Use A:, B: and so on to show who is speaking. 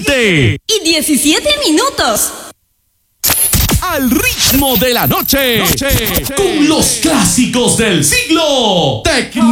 A: 7
B: y 17 minutos.
A: Al ritmo de la noche, con los clásicos del siglo.